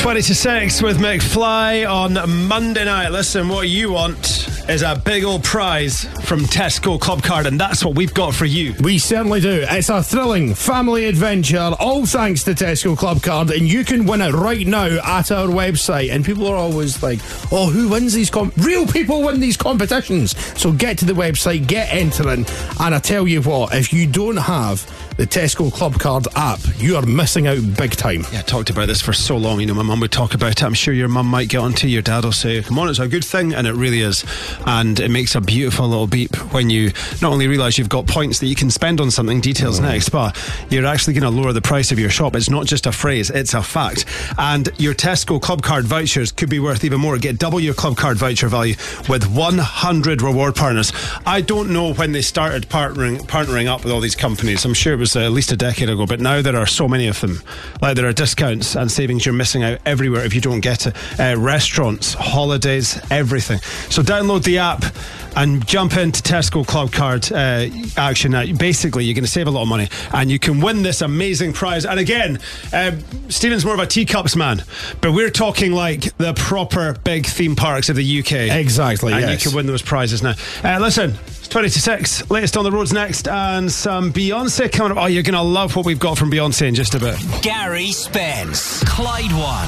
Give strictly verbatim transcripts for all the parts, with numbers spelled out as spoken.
twenty to six with McFly on Monday night. Listen, what you want is a big old prize from Tesco Club Card, and that's what we've got for you. We certainly do. It's a thrilling family adventure, all thanks to Tesco Club Card, and you can win it right now at our website. And people are always like, oh, who wins these com-? Real people win these competitions. So get to the website, get entering, and I tell you what, if you don't have the Tesco Club Card app, you are missing out big time. Yeah, I talked about this for so long. You know, my mum would talk about it. I'm sure your mum might get onto you. Your dad will say, come on, it's a good thing, and it really is. And it makes a beautiful little beep when you not only realise you've got points that you can spend on something, details mm. next, but you're actually going to lower the price of your shop. It's not just a phrase, it's a fact. And your Tesco Club Card vouchers could be worth even more. Get double your Club Card voucher value with one hundred reward partners. I don't know when they started partnering, partnering up with all these companies. I'm sure it was uh, at least a decade ago, but now there are so many of them. Like, there are discounts and savings you're missing out everywhere if you don't get it. Uh, restaurants, holidays, everything. So download the app and jump into Tesco Club Card uh, action. Now, basically, you're going to save a lot of money and you can win this amazing prize. And again, uh, Stephen's more of a teacups man, but we're talking like the proper big theme parks of the U K. Exactly, and yes. you can win those prizes now. Uh, listen, it's twenty to six. Latest on the roads next, and some Beyonce coming up. Oh, you're going to love what we've got from Beyonce in just a bit. Gary Spence, Clyde One.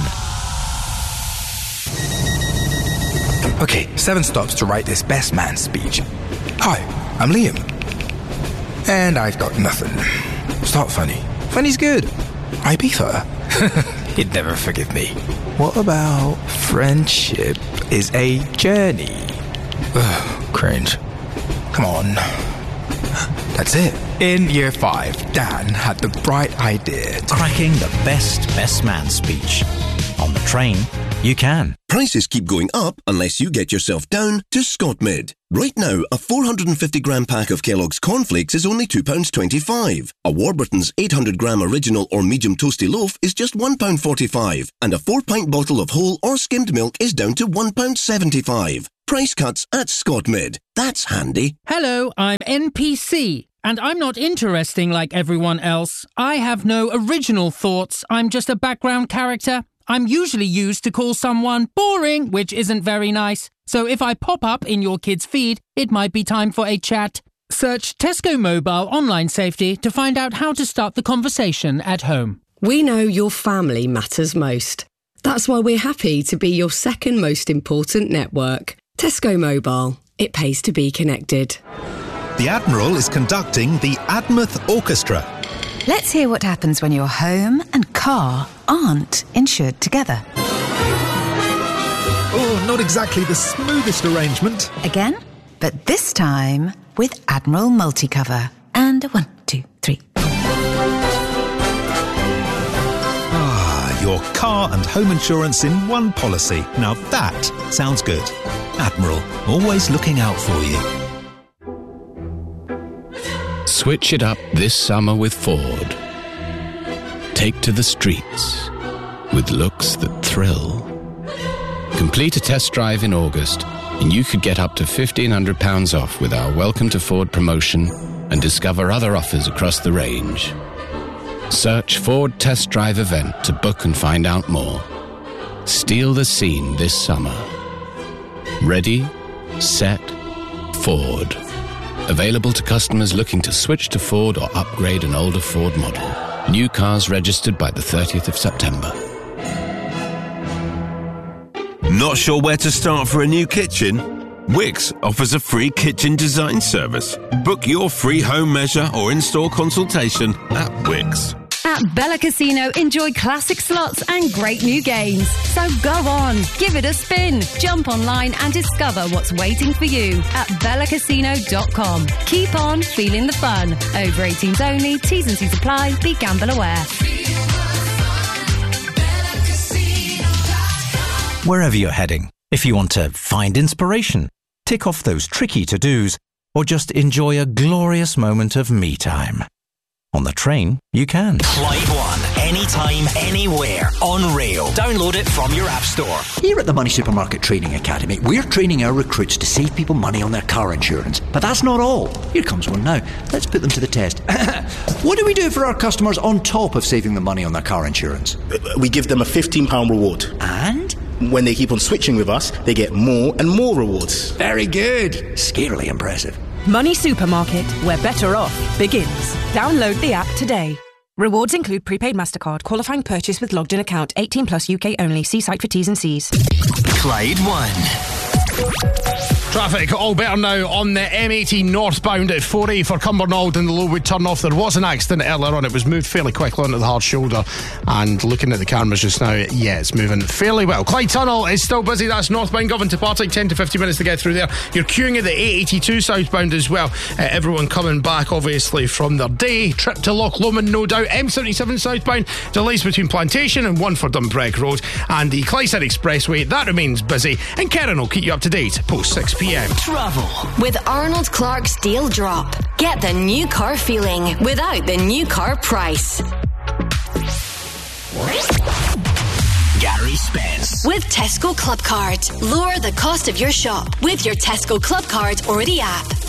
Okay, seven stops to write this best man speech. Hi, I'm Liam. And I've got nothing. Start funny. Funny's good. Ibiza. He'd never forgive me. What about friendship is a journey? Ugh, cringe. Come on. That's it. In year five, Dan had the bright idea to... cracking the best best man speech. On the train, you can. Prices keep going up unless you get yourself down to Scotmid. Right now, a four hundred fifty gram pack of Kellogg's cornflakes is only two pounds twenty-five. A Warburton's eight hundred gram original or medium toasty loaf is just one pound forty-five. And a four pint bottle of whole or skimmed milk is down to one pound seventy-five. Price cuts at Scotmid. That's handy. Hello, I'm N P C. And I'm not interesting like everyone else. I have no original thoughts. I'm just a background character. I'm usually used to call someone boring, which isn't very nice. So if I pop up in your kid's feed, it might be time for a chat. Search Tesco Mobile Online Safety to find out how to start the conversation at home. We know your family matters most. That's why we're happy to be your second most important network. Tesco Mobile. It pays to be connected. The Admiral is conducting the Admouth Orchestra. Let's hear what happens when your home and car aren't insured together. Oh, not exactly the smoothest arrangement. Again, but this time with Admiral Multicover. And a one, two, three. Ah, your car and home insurance in one policy. Now that sounds good. Admiral, always looking out for you. Switch it up this summer with Ford. Take to the streets with looks that thrill. Complete a test drive in August and you could get up to fifteen hundred pounds off with our Welcome to Ford promotion and discover other offers across the range. Search Ford Test Drive event to book and find out more. Steal the scene this summer. Ready, set, Ford. Available to customers looking to switch to Ford or upgrade an older Ford model. New cars registered by the thirtieth of September. Not sure where to start for a new kitchen? Wix offers a free kitchen design service. Book your free home measure or install consultation at Wix. At Bella Casino, enjoy classic slots and great new games. So go on, give it a spin. Jump online and discover what's waiting for you at bella casino dot com. Keep on feeling the fun. Over eighteens only, T's and C's apply, be gamble aware. Wherever you're heading, if you want to find inspiration, tick off those tricky to-dos, or just enjoy a glorious moment of me time, On the train, you can. Clyde One. Anytime, anywhere. On rail. Download it from your app store. Here at the Money Supermarket Training Academy, we're training our recruits to save people money on their car insurance. But that's not all. Here comes one now. Let's put them to the test. What do we do for our customers on top of saving them money on their car insurance? We give them a fifteen pounds reward. And? When they keep on switching with us, they get more and more rewards. Very good. Scarily impressive. Money Supermarket, where better off begins. Download the app today. Rewards include prepaid MasterCard, qualifying purchase with logged in account, eighteen plus U K only. See site for T's and C's. Clyde One. Traffic all better now on the M eighteen northbound at four A for Cumbernauld and the Lowood turn-off. There was an accident earlier on. It was moved fairly quickly onto the hard shoulder, and looking at the cameras just now, yeah, it's moving fairly well. Clyde Tunnel is still busy. That's northbound Govan to Partick, ten to fifteen minutes to get through there. You're queuing at the A eighty-two southbound as well. Uh, everyone coming back obviously from their day trip to Loch Lomond, no doubt. M seventy-seven southbound, delays between Plantation and one for Dumbreck Road, and the Clydeside Expressway, that remains busy, and Karen will keep you up to date post six p m. Travel with Arnold Clark's Deal Drop. Get the new car feeling without the new car price. Gary Spence. With Tesco Club Card. Lower the cost of your shop with your Tesco Club Card or the app.